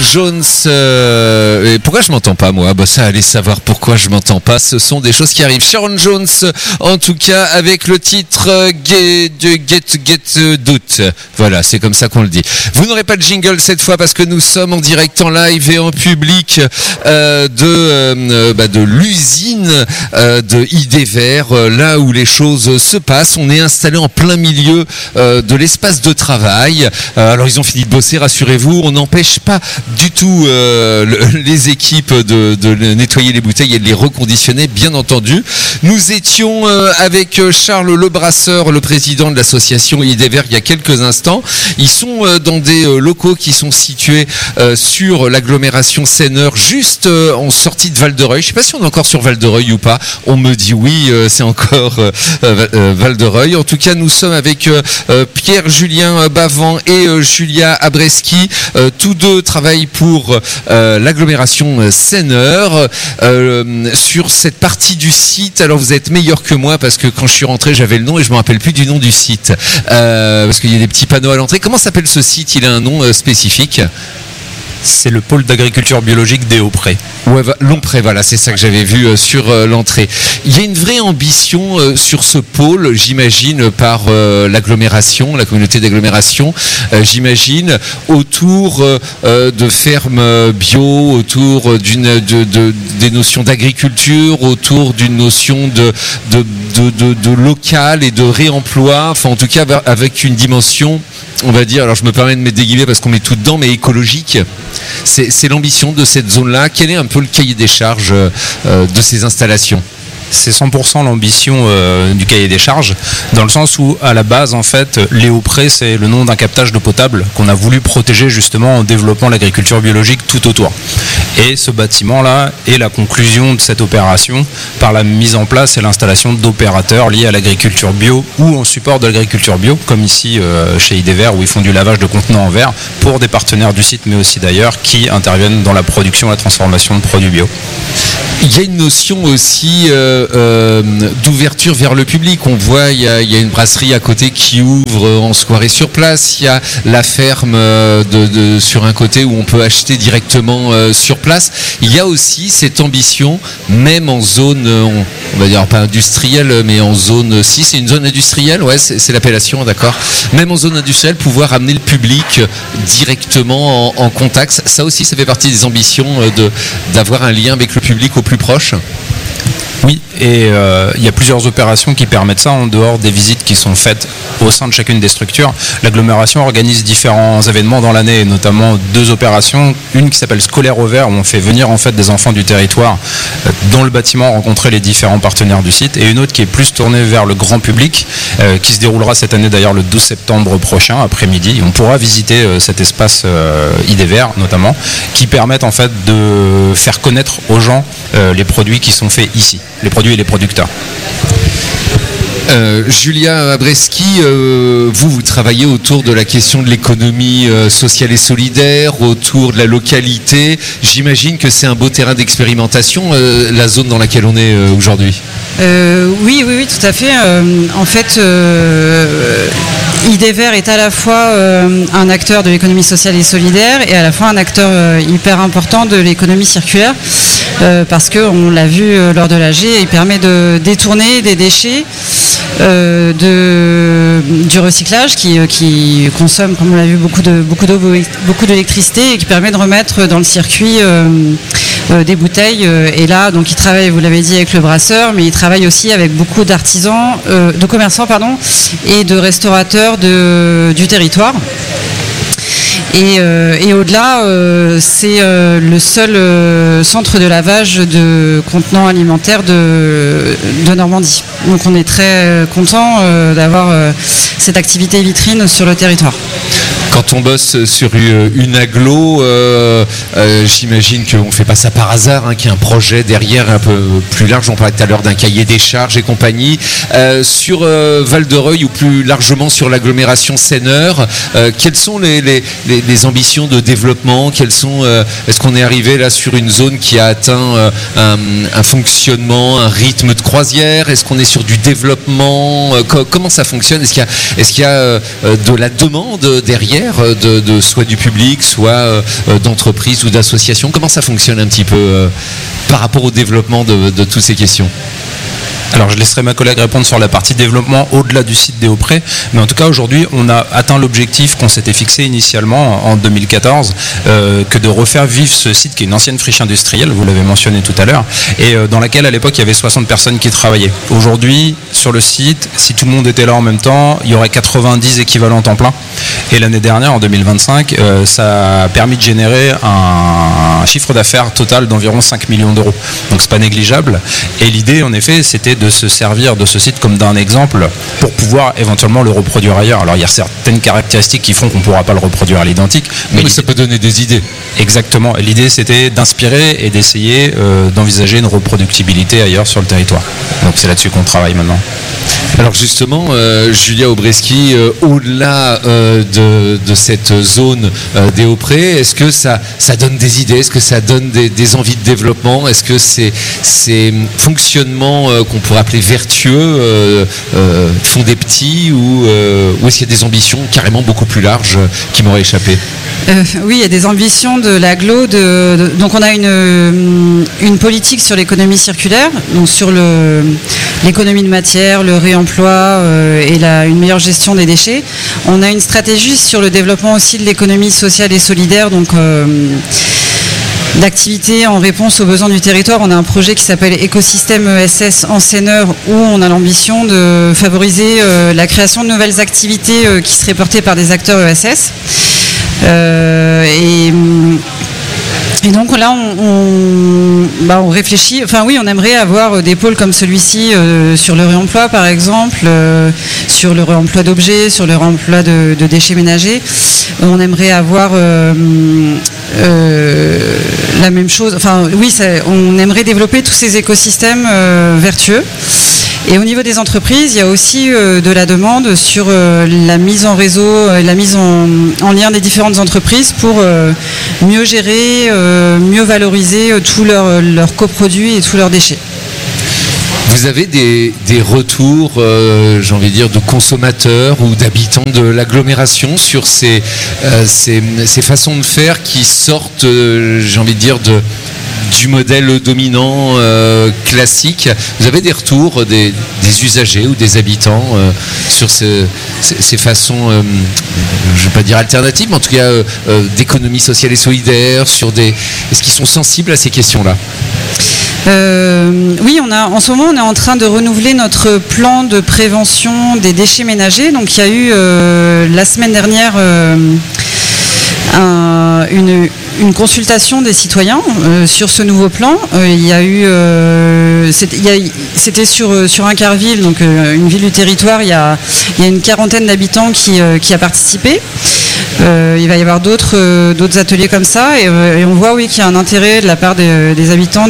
Jones. Et pourquoi je m'entends pas, moi? Bah, ça, allez savoir pourquoi je m'entends pas. Ce sont des choses qui arrivent. Sharon Jones, en tout cas, avec le titre Get Doute. Voilà, c'est comme ça qu'on le dit. Vous n'aurez pas de jingle cette fois parce que nous sommes en direct, en live et en public de l'usine de Idéver, là où les choses se passent. On est installé en plein milieu de l'espace de travail. Alors ils ont fini de bosser, rassurez-vous. On n'empêche pas du tout les équipes de nettoyer les bouteilles et de les reconditionner, bien entendu. Nous étions avec Charles Lebrasseur, le président de l'association Idéver, il y a quelques instants. Ils sont dans des locaux qui sont situés sur l'agglomération Seine-Nord, juste en sortie de Val-de-Reuil. Je ne sais pas si on est encore sur Val-de-Reuil ou pas. On me dit oui, c'est encore Val-de-Reuil. En tout cas, nous sommes avec Pierre-Julien Bavant et Julia Abreski. Tous deux travaillent pour l'agglomération Seine-Nord sur cette partie du site. Alors vous êtes meilleur que moi parce que quand je suis rentré, j'avais le nom et je me rappelle plus du nom du site parce qu'il y a des petits panneaux à l'entrée. Comment s'appelle ce site? Il a un nom spécifique? C'est le pôle d'agriculture biologique des Hauts-Prés. Ouais, Longpré, voilà, c'est ça que j'avais vu sur l'entrée. Il y a une vraie ambition sur ce pôle, j'imagine, par l'agglomération, la communauté d'agglomération, j'imagine, autour de fermes bio, autour des notions d'agriculture, autour d'une notion de local et de réemploi, enfin en tout cas avec une dimension, on va dire, alors je me permets de mettre des guillemets parce qu'on met tout dedans, mais écologique. C'est l'ambition de cette zone-là. Quel est un peu le cahier des charges de ces installations ? C'est 100% l'ambition du cahier des charges, dans le sens où, à la base, en fait, les Hauts-Prés, c'est le nom d'un captage d'eau potable qu'on a voulu protéger justement en développant l'agriculture biologique tout autour. Et ce bâtiment-là est la conclusion de cette opération par la mise en place et l'installation d'opérateurs liés à l'agriculture bio ou en support de l'agriculture bio, comme ici chez Idéver, où ils font du lavage de contenants en verre pour des partenaires du site, mais aussi d'ailleurs, qui interviennent dans la production et la transformation de produits bio. Il y a une notion aussi d'ouverture vers le public. On voit, il y a une brasserie à côté qui ouvre en soirée sur place. Il y a la ferme sur un côté où on peut acheter directement sur place. Il y a aussi cette ambition, même en zone, on va dire pas industrielle, mais en zone, si c'est une zone industrielle, ouais, c'est l'appellation, d'accord. Même en zone industrielle, pouvoir amener le public directement en contact. Ça aussi, ça fait partie des ambitions d'avoir un lien avec le public au plus proche. Oui, et il y a plusieurs opérations qui permettent ça en dehors des visites qui sont faites au sein de chacune des structures. L'agglomération organise différents événements dans l'année, notamment 2 opérations. Une qui s'appelle Scolaire au vert, où on fait venir en fait des enfants du territoire dans le bâtiment rencontrer les différents partenaires du site, et une autre qui est plus tournée vers le grand public, qui se déroulera cette année d'ailleurs le 12 septembre prochain après-midi. On pourra visiter cet espace Idéver notamment, qui permettent en fait de faire connaître aux gens les produits qui sont faits ici, les produits et les producteurs. Julia Abreski, vous travaillez autour de la question de l'économie sociale et solidaire, autour de la localité. J'imagine que c'est un beau terrain d'expérimentation, la zone dans laquelle on est aujourd'hui. Oui, tout à fait. En fait, Idéver est à la fois un acteur de l'économie sociale et solidaire et à la fois un acteur hyper important de l'économie circulaire, parce qu'on l'a vu lors de l'AG, il permet de détourner des déchets du recyclage qui consomme, comme on l'a vu, beaucoup d'eau, beaucoup d'électricité, et qui permet de remettre dans le circuit des bouteilles. Et là, donc, il travaille, vous l'avez dit, avec le brasseur, mais il travaille aussi avec beaucoup d'artisans, de commerçants, et de restaurateurs du territoire. Et au-delà, c'est le seul centre de lavage de contenants alimentaires de Normandie. Donc on est très content d'avoir cette activité vitrine sur le territoire. Quand on bosse sur une agglo, j'imagine qu'on ne fait pas ça par hasard, qu'il y a un projet derrière un peu plus large. On parlait tout à l'heure d'un cahier des charges et compagnie. Sur Val-de-Reuil ou plus largement sur l'agglomération Seine-Nord, quelles sont les ambitions de développement? Est-ce qu'on est arrivé là sur une zone qui a atteint un fonctionnement, un rythme de croisière? Est-ce qu'on est sur du développement? Comment ça fonctionne? Est-ce qu'il y a de la demande derrière? derrière, soit du public, soit d'entreprises ou d'associations? Comment ça fonctionne un petit peu par rapport au développement de toutes ces questions? Alors je laisserai ma collègue répondre sur la partie développement au-delà du site des Hauts-Prés, mais en tout cas aujourd'hui on a atteint l'objectif qu'on s'était fixé initialement en 2014, que de refaire vivre ce site qui est une ancienne friche industrielle, vous l'avez mentionné tout à l'heure, et dans laquelle à l'époque il y avait 60 personnes qui travaillaient. Aujourd'hui sur le site, si tout le monde était là en même temps, il y aurait 90 équivalents temps plein, et l'année dernière en 2025 ça a permis de générer un chiffre d'affaires total d'environ 5 millions d'euros, donc c'est pas négligeable, et l'idée en effet c'était de se servir de ce site comme d'un exemple pour pouvoir éventuellement le reproduire ailleurs. Alors il y a certaines caractéristiques qui font qu'on ne pourra pas le reproduire à l'identique, mais ça peut donner des idées. Exactement, l'idée c'était d'inspirer et d'essayer d'envisager une reproductibilité ailleurs sur le territoire. Donc c'est là-dessus qu'on travaille maintenant. Alors justement, Julia Obreski, au-delà de cette zone des Hauts-Prés, est-ce que ça donne des idées? Est-ce que ça donne des envies de développement? Est-ce que ces fonctionnements qu'on pourrait appeler vertueux font des petits ou est-ce qu'il y a des ambitions carrément beaucoup plus larges qui m'auraient échappé? Oui, il y a des ambitions de l'AGLO. Donc on a une politique sur l'économie circulaire, donc sur l'économie de matière, le réemploi et une meilleure gestion des déchets. On a une stratégie sur le développement aussi de l'économie sociale et solidaire, donc d'activités en réponse aux besoins du territoire. On a un projet qui s'appelle Écosystème ESS en Seineur, où on a l'ambition de favoriser la création de nouvelles activités qui seraient portées par des acteurs ESS. Et donc là, on réfléchit. Enfin oui, on aimerait avoir des pôles comme celui-ci sur le réemploi, par exemple, sur le réemploi d'objets, sur le réemploi de déchets ménagers. On aimerait avoir la même chose. Enfin oui, on aimerait développer tous ces écosystèmes vertueux. Et au niveau des entreprises, il y a aussi de la demande sur la mise en réseau, la mise en lien des différentes entreprises pour mieux gérer, mieux valoriser tous leurs coproduits et tous leurs déchets. Vous avez des retours, j'ai envie de dire, de consommateurs ou d'habitants de l'agglomération sur ces façons de faire qui sortent, j'ai envie de dire, du modèle dominant classique? Vous avez des retours des usagers ou des habitants sur ces façons, je ne vais pas dire alternatives, mais en tout cas d'économie sociale et solidaire, est-ce qu'ils sont sensibles à ces questions-là? Oui, en ce moment, on est en train de renouveler notre plan de prévention des déchets ménagers. Donc, il y a eu la semaine dernière une consultation des citoyens sur ce nouveau plan. Il y a eu, c'était sur Incarville, donc une ville du territoire. Il y a une quarantaine d'habitants qui a participé. Il va y avoir d'autres ateliers comme ça, et on voit oui qu'il y a un intérêt de la part des habitants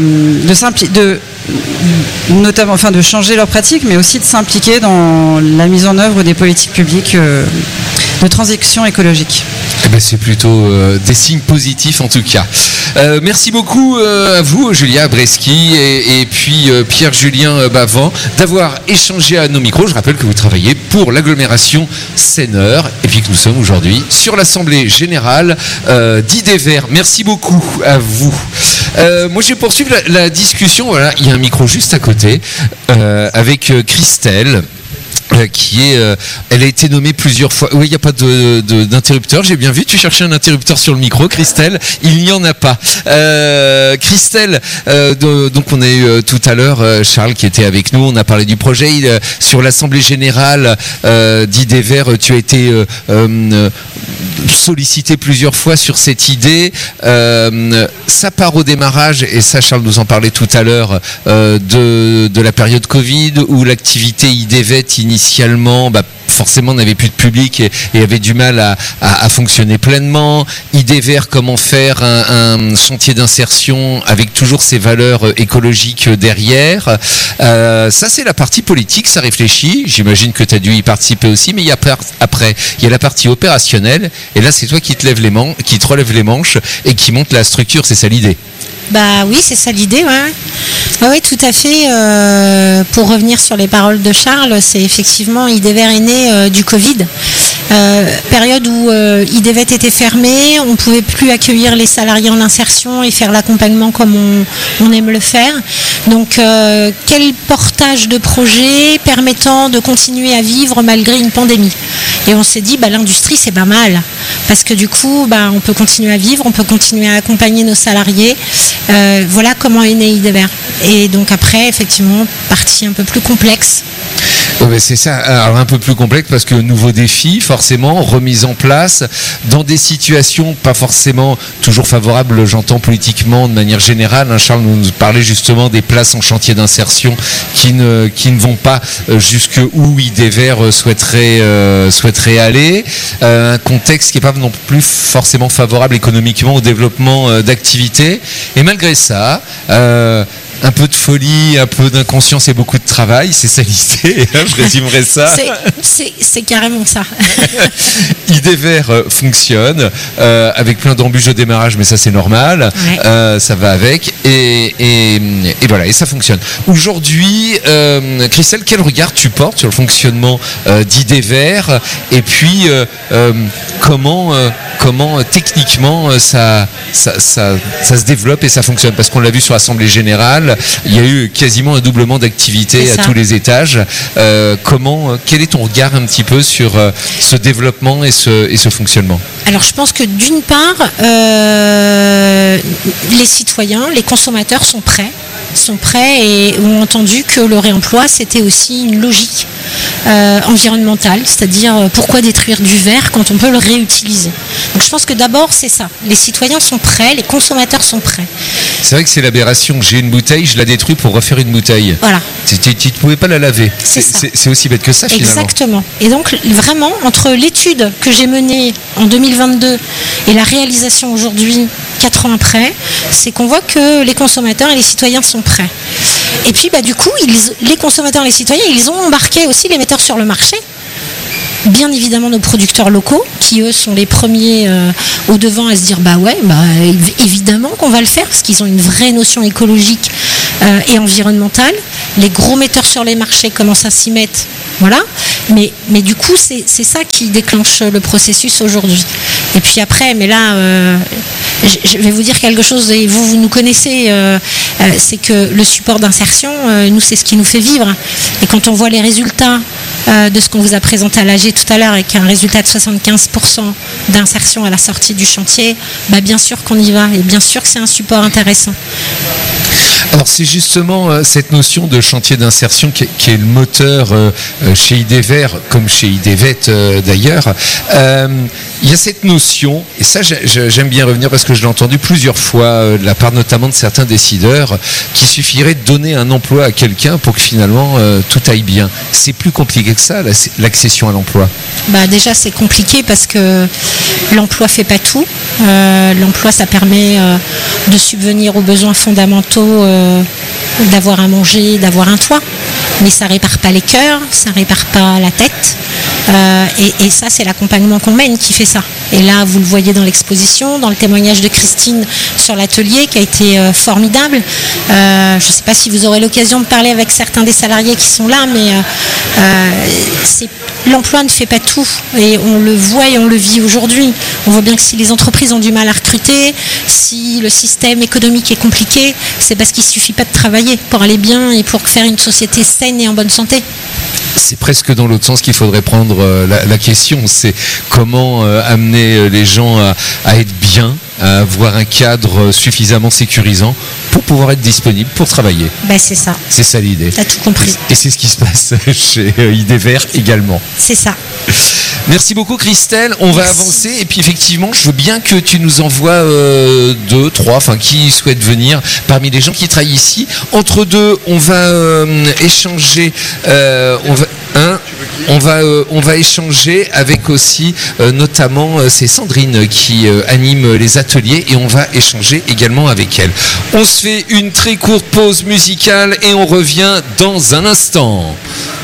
notamment, enfin, de changer leurs pratiques, mais aussi de s'impliquer dans la mise en œuvre des politiques publiques de transition écologique. Eh ben, c'est plutôt des signes positifs en tout cas. Merci beaucoup à vous, Julia Obreski, et puis Pierre-Julien Bavent, d'avoir échangé à nos micros. Je rappelle que vous travaillez pour l'agglomération Seineur, et puis que nous sommes aujourd'hui sur l'Assemblée Générale d'Idévert. Merci beaucoup à vous. Moi, je vais poursuivre la discussion. Voilà, il y a un micro juste à côté avec Christelle. Elle a été nommée plusieurs fois. Oui, il n'y a pas d'interrupteur. J'ai bien vu. Tu cherchais un interrupteur sur le micro, Christelle. Il n'y en a pas. Christelle, donc on a eu tout à l'heure Charles qui était avec nous. On a parlé du projet sur l'Assemblée Générale d'Idévert. Tu as été sollicité plusieurs fois sur cette idée. Ça part au démarrage, et ça Charles nous en parlait tout à l'heure, de la période Covid, où l'activité Idévet initialement forcément n'avait plus de public et avait du mal à fonctionner pleinement. Idévert, comment faire un chantier d'insertion avec toujours ces valeurs écologiques derrière. Ça c'est la partie politique, ça réfléchit. J'imagine que tu as dû y participer aussi, mais après il y a la partie opérationnelle, et là c'est toi qui te relève les manches et qui monte la structure, c'est ça l'idée? Bah oui, c'est ça l'idée, ouais. Oui, tout à fait. Pour revenir sur les paroles de Charles, c'est effectivement Idévert est né du Covid. Période où IDVET était fermé, on ne pouvait plus accueillir les salariés en insertion et faire l'accompagnement comme on aime le faire. Donc quel portage de projet permettant de continuer à vivre malgré une pandémie. Et on s'est dit, l'industrie c'est pas mal, parce que du coup on peut continuer à vivre, on peut continuer à accompagner nos salariés. Voilà comment est né IDVER. Et donc après, effectivement, partie un peu plus complexe. Ouais, c'est ça, alors un peu plus complexe parce que nouveau défi, forcément, remise en place dans des situations pas forcément toujours favorables, j'entends politiquement de manière générale. Charles nous parlait justement des places en chantier d'insertion qui ne vont pas jusqu'où IDVER souhaiterait aller. Un contexte qui n'est pas non plus forcément favorable économiquement au développement d'activités. Et malgré ça, un peu de folie, un peu d'inconscience et beaucoup de travail, c'est ça l'idée, je résumerai ça. C'est carrément ça. IDVER fonctionne avec plein d'embûches de démarrage, mais ça c'est normal, ouais. Ça va avec, et voilà, et ça fonctionne. Aujourd'hui, Christelle, quel regard tu portes sur le fonctionnement d'IDVER, et puis comment techniquement ça se développe et ça fonctionne, parce qu'on l'a vu sur l'Assemblée Générale, il y a eu quasiment un doublement d'activité à tous les étages. Quel est ton regard un petit peu sur ce développement et ce fonctionnement ? Alors je pense que d'une part, les citoyens, les consommateurs sont prêts et ont entendu que le réemploi c'était aussi une logique environnementale, c'est-à-dire pourquoi détruire du verre quand on peut le réutiliser. Donc je pense que d'abord c'est ça, les citoyens sont prêts, les consommateurs sont prêts. C'est vrai que c'est l'aberration, j'ai une bouteille, je la détruis pour refaire une bouteille. Voilà. Tu ne pouvais pas la laver. C'est aussi bête que ça finalement. Exactement. Et donc vraiment, entre l'étude que j'ai menée en 2022 et la réalisation aujourd'hui, 4 ans après, c'est qu'on voit que les consommateurs et les citoyens sont prêts. Et puis du coup, les consommateurs et les citoyens, ils ont embarqué aussi les metteurs sur le marché. Bien évidemment nos producteurs locaux qui eux sont les premiers au devant à se dire évidemment qu'on va le faire parce qu'ils ont une vraie notion écologique et environnementale. Les gros metteurs sur les marchés commencent à s'y mettre, voilà. Mais du coup c'est ça qui déclenche le processus aujourd'hui. Et puis après, mais là je vais vous dire quelque chose et vous nous connaissez, c'est que le support d'insertion, nous c'est ce qui nous fait vivre. Et quand on voit les résultats de ce qu'on vous a présenté à l'AG tout à l'heure avec un résultat de 75% d'insertion à la sortie du chantier, bien sûr qu'on y va et bien sûr que c'est un support intéressant. Alors c'est justement cette notion de chantier d'insertion qui est le moteur chez IDVER comme chez IDVET d'ailleurs. Il y a cette notion, et ça j'aime bien revenir parce que je l'ai entendu plusieurs fois de la part notamment de certains décideurs, qu'il suffirait de donner un emploi à quelqu'un pour que finalement tout aille bien. C'est plus compliqué que ça, l'accession à l'emploi. Déjà c'est compliqué parce que l'emploi fait pas tout. L'emploi ça permet de subvenir aux besoins fondamentaux, d'avoir à manger, d'avoir un toit. Mais ça répare pas les cœurs, ça répare pas la tête. Et ça, c'est l'accompagnement qu'on mène qui fait ça. Et là, vous le voyez dans l'exposition, dans le témoignage de Christine sur l'atelier qui a été formidable. Je ne sais pas si vous aurez l'occasion de parler avec certains des salariés qui sont là, mais l'emploi ne fait pas tout. Et on le voit et on le vit aujourd'hui. On voit bien que si les entreprises ont du mal à recruter, si le système économique est compliqué, c'est parce qu'il ne suffit pas de travailler pour aller bien et pour faire une société saine et en bonne santé. C'est presque dans l'autre sens qu'il faudrait prendre la question, c'est comment amener les gens à être bien, à avoir un cadre suffisamment sécurisant pour pouvoir être disponible pour travailler. C'est ça. C'est ça l'idée. T'as tout compris. Et c'est ce qui se passe chez IDVER également. C'est ça. Merci beaucoup Christelle, on va avancer et puis effectivement je veux bien que tu nous envoies 2, 3, qui souhaitent venir parmi les gens qui travaillent ici. Entre deux, on va échanger, on va échanger avec aussi notamment c'est Sandrine qui anime les ateliers et on va échanger également avec elle. On se fait une très courte pause musicale et on revient dans un instant.